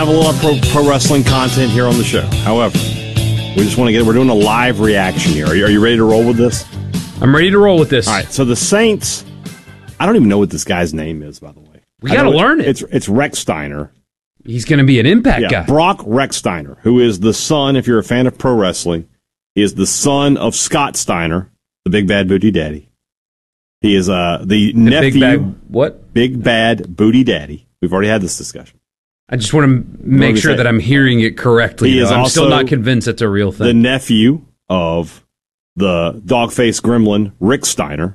Have a lot of pro wrestling content here on the show. However, we just want to we're doing a live reaction here. Are you ready to roll with this? I'm ready to roll with this. All right, so the Saints, I don't even know what this guy's name is, by the way. We got to learn it. It's Rex Steiner. He's going to be an impact guy. Brock Rex Steiner, who is the son, if you're a fan of pro wrestling, he is the son of Scott Steiner, the Big Bad Booty Daddy. He is the nephew. Big Bad Booty Daddy. We've already had this discussion. I just want to make sure that I'm hearing it correctly. I'm still not convinced it's a real thing. The nephew of the dog-faced gremlin, Rick Steiner,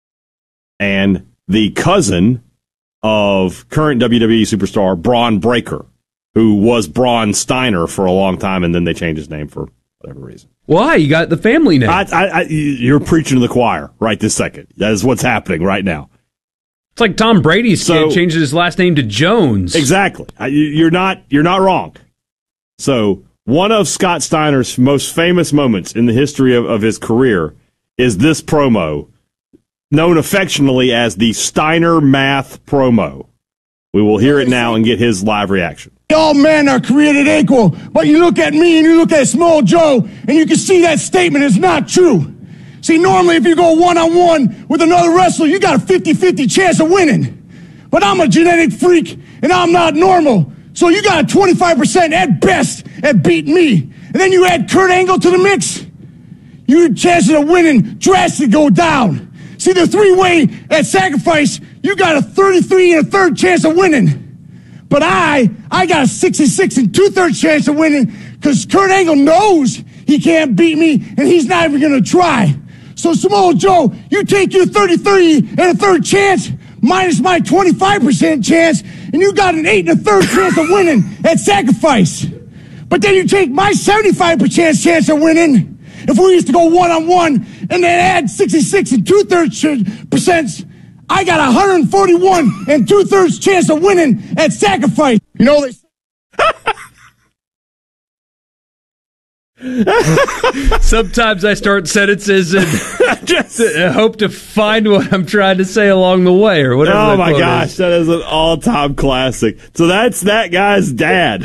and the cousin of current WWE superstar Braun Breaker, who was Braun Steiner for a long time, and then they changed his name for whatever reason. Why? You got the family name. You're preaching to the choir right this second. That is what's happening right now. It's like Tom Brady's kid changed his last name to Jones. Exactly. You're not wrong. So one of Scott Steiner's most famous moments in the history of his career is this promo, known affectionately as the Steiner Math promo. We will hear it now and get his live reaction. All men are created equal, but you look at me and you look at Small Joe, and you can see that statement is not true. See, normally if you go one-on-one with another wrestler, you got a 50-50 chance of winning. But I'm a genetic freak, and I'm not normal. So you got a 25% at best at beating me. And then you add Kurt Angle to the mix, your chances of winning drastically go down. See, the three-way at Sacrifice, you got a 33 1/3 chance of winning. But I got a 66 2/3 chance of winning because Kurt Angle knows he can't beat me, and he's not even going to try. So, Samoa Joe, you take your 33 1/3 chance minus my 25% chance, and you got an 8 1/3 chance of winning at Sacrifice. But then you take my 75% chance of winning. If we used to go one-on-one and then add 66 2/3%, I got 141 2/3 chance of winning at Sacrifice. You know, sometimes I start sentences and hope to find what I'm trying to say along the way or whatever. Oh my gosh, that is an all-time classic. So that's that guy's dad.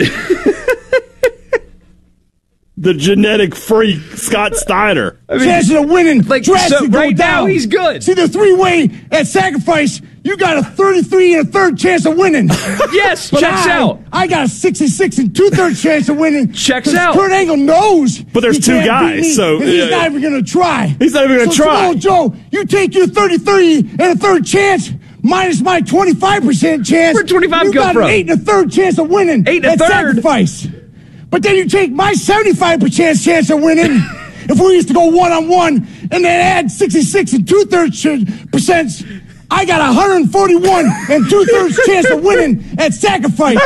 The genetic freak, Scott Steiner. Chances of winning drastically go right down. Now he's good. See, the three-way at Sacrifice, you got a 33 1/3 chance of winning. Yes, but checks out. I got a 66 2/3 chance of winning. Checks out. Kurt Angle knows. But there's two guys, so he's not even going to try. He's not even going to try. So, Joe, you take your 33 1/3 chance minus my 25% chance. Where'd 25 you go got from? an 8 1/3 chance of winning 8 at 1/3. Sacrifice. But then you take my 75% chance of winning. If we used to go one-on-one and then add 66 2/3%, I got 141 2/3 chance of winning at Sacrifice.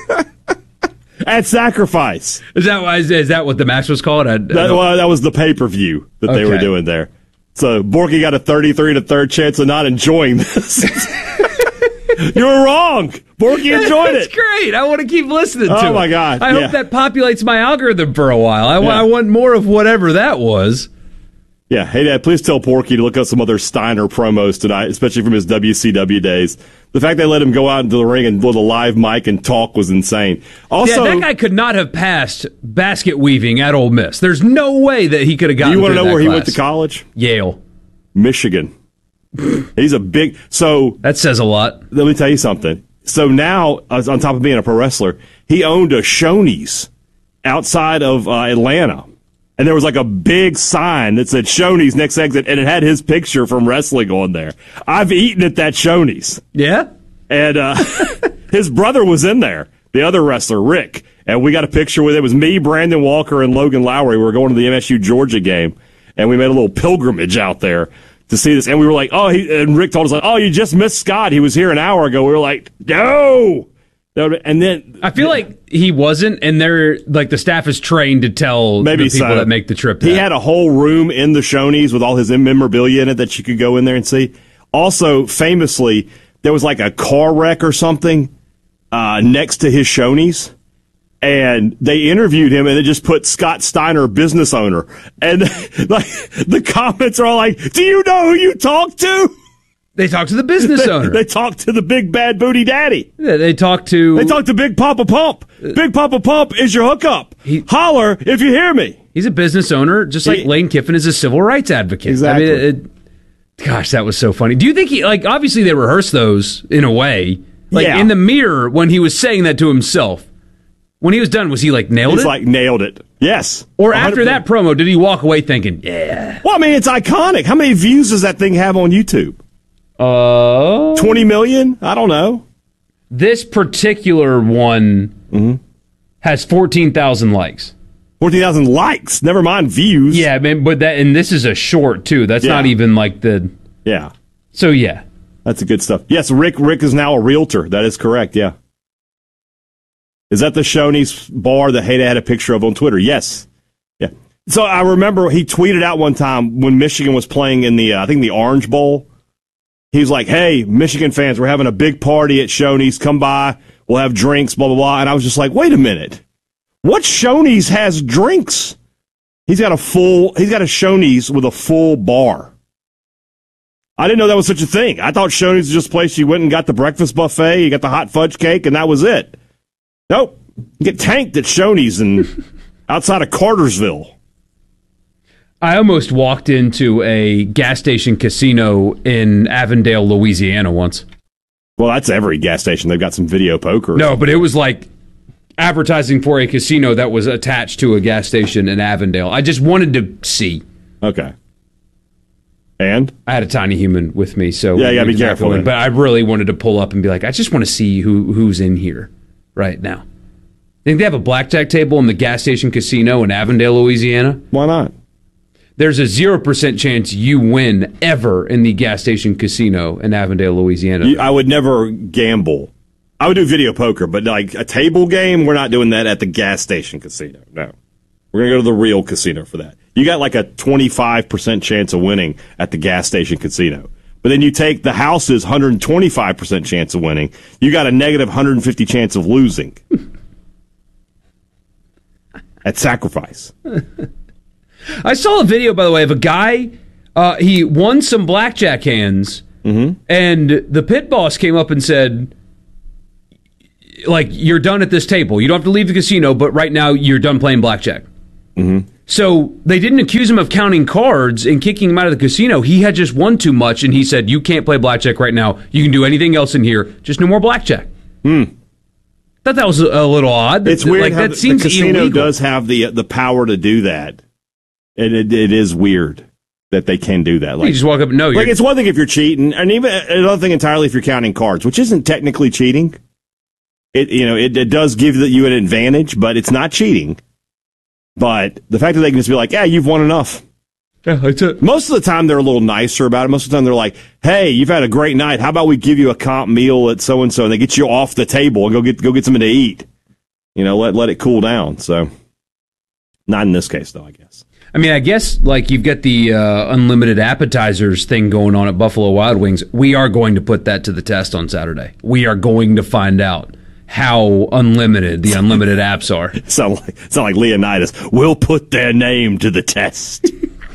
At Sacrifice. Is that what the match was called? That was the pay-per-view that they were doing there. So Borky got a 33 1/3 chance of not enjoying this. You were wrong. Borky enjoyed it. It's great. I want to keep listening to it. Oh, my God. I hope that populates my algorithm for a while. I want more of whatever that was. Yeah. Hey, Dad, please tell Porky to look up some other Steiner promos tonight, especially from his WCW days. The fact they let him go out into the ring and with a live mic and talk was insane. Also, that guy could not have passed basket weaving at Ole Miss. There's no way that he could have gotten. You want to know where class. he went to college? Yale, Michigan. He's a big. So that says a lot. Let me tell you something. So now, on top of being a pro wrestler, he owned a Shoney's outside of Atlanta. And there was like a big sign that said Shoney's next exit, and it had his picture from wrestling on there. I've eaten at that Shoney's. Yeah? And his brother was in there, the other wrestler, Rick. And we got a picture with it. It was me, Brandon Walker, and Logan Lowry. We were going to the MSU Georgia game, and we made a little pilgrimage out there to see this. And we were like, and Rick told us, like, oh, you just missed Scott. He was here an hour ago. We were like, no. And then I feel like he wasn't, and they're like the staff is trained to tell the people that make the trip. He had a whole room in the Shoney's with all his memorabilia in it that you could go in there and see. Also, famously, there was like a car wreck or something next to his Shoney's, and they interviewed him, and they just put Scott Steiner, business owner, and like the comments are all like, "Do you know who you talked to?" They talk to the business owner. They talk to the big bad booty daddy. Yeah, they talk to Big Papa Pump. Big Papa Pump is your hookup. Holler if you hear me. He's a business owner, just like Lane Kiffin is a civil rights advocate. Exactly. I mean, gosh, that was so funny. Do you think obviously they rehearsed those in a way? In the mirror when he was saying that to himself. When he was done, was he nailed it? He's nailed it. Yes. Or 100%. After that promo, did he walk away thinking, yeah? Well, I mean, it's iconic. How many views does that thing have on YouTube? 20 million? I don't know. This particular one has 14,000 likes. 14,000 likes. Never mind views. Yeah, man, but this is a short too. That's not even Yeah. So yeah, that's the good stuff. Yes, Rick is now a realtor. That is correct. Yeah. Is that the Shoney's bar that Hayda had a picture of on Twitter? Yes. Yeah. So I remember he tweeted out one time when Michigan was playing in the I think the Orange Bowl. He was like, "Hey, Michigan fans, we're having a big party at Shoney's. Come by. We'll have drinks, blah, blah, blah." And I was just like, wait a minute. What Shoney's has drinks? He's got a Shoney's with a full bar. I didn't know that was such a thing. I thought Shoney's was just a place you went and got the breakfast buffet, you got the hot fudge cake, and that was it. Nope. You get tanked at Shoney's outside of Cartersville. I almost walked into a gas station casino in Avondale, Louisiana once. Well, that's every gas station. They've got some video poker. No, but it was advertising for a casino that was attached to a gas station in Avondale. I just wanted to see. Okay. And? I had a tiny human with me, so... Yeah, you gotta be careful. But I really wanted to pull up and be like, I just want to see who's in here right now. Think they have a blackjack table in the gas station casino in Avondale, Louisiana? Why not? There's a 0% chance you win ever in the gas station casino in Avondale, Louisiana. I would never gamble. I would do video poker, but a table game, we're not doing that at the gas station casino. No. We're going to go to the real casino for that. You got a 25% chance of winning at the gas station casino. But then you take the house's 125% chance of winning. You got a negative 150 chance of losing. At sacrifice. I saw a video, by the way, of a guy, he won some blackjack hands, and the pit boss came up and said, you're done at this table. You don't have to leave the casino, but right now you're done playing blackjack. So they didn't accuse him of counting cards and kicking him out of the casino. He had just won too much, and he said, you can't play blackjack right now. You can do anything else in here, just no more blackjack. Thought that was a little odd. It's weird how the casino illegal. Does have the power to do that. It is weird that they can do that. You just walk up and know. It's one thing if you're cheating, and even another thing entirely if you're counting cards, which isn't technically cheating. It does give you an advantage, but it's not cheating. But the fact that they can just be like, "Yeah, you've won enough." Yeah, that's it. Most of the time, they're a little nicer about it. Most of the time, they're like, "Hey, you've had a great night. How about we give you a comp meal at so and so, and they get you off the table and go get something to eat." Let it cool down. So, not in this case, though. I guess. I mean, I guess you've got the unlimited appetizers thing going on at Buffalo Wild Wings. We are going to put that to the test on Saturday. We are going to find out how unlimited the unlimited apps are. Sound like Leonidas. We'll put their name to the test.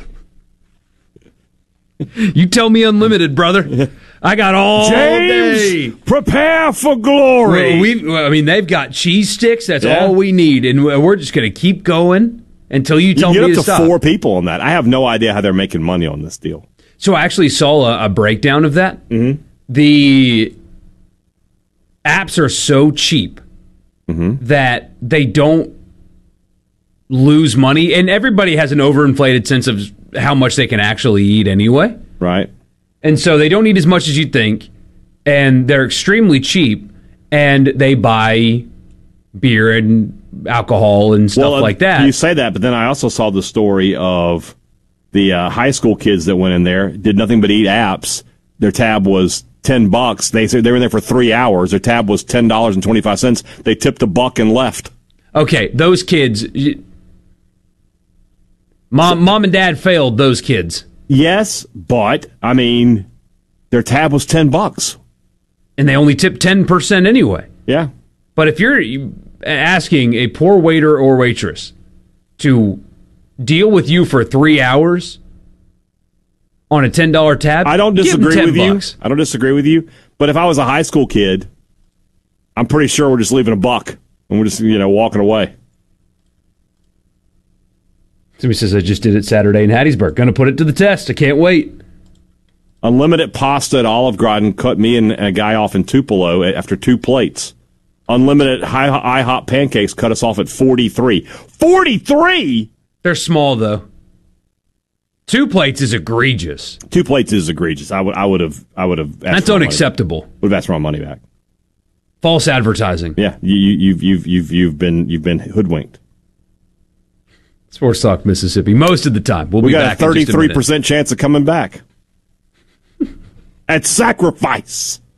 You tell me unlimited, brother. I got all day. Prepare for glory. They've got cheese sticks. That's all we need, and we're just going to keep going until you tell me to stop. You get up to 4 people on that. I have no idea how they're making money on this deal. So I actually saw a breakdown of that. The apps are so cheap that they don't lose money, and everybody has an overinflated sense of how much they can actually eat anyway. Right. And so they don't eat as much as you'd think, and they're extremely cheap, and they buy beer and alcohol and stuff like that. You say that, but then I also saw the story of the high school kids that went in there, did nothing but eat apps. Their tab was $10. They said they were in there for 3 hours. Their tab was $10.25. They tipped $1 and left. Okay, those kids. Mom and dad failed those kids. Yes, but their tab was $10, and they only tipped 10% anyway. Yeah, but if you're asking a poor waiter or waitress to deal with you for 3 hours, on a $10 tab. I don't give them disagree with $10. you. I don't disagree with you. But if I was a high school kid, I'm pretty sure we're just leaving a buck and we're just walking away. Somebody says I just did it Saturday in Hattiesburg. Going to put it to the test. I can't wait. Unlimited pasta at Olive Garden cut me and a guy off in Tupelo after 2 plates. Unlimited IHOP pancakes cut us off at 43. 43? They're small, though. 2 plates is egregious. 2 plates is egregious. I would have. That's unacceptable. Would have asked for my money back. False advertising. Yeah, you've been hoodwinked. Sports Talk Mississippi. Most of the time, we got a 33% chance of coming back. At sacrifice.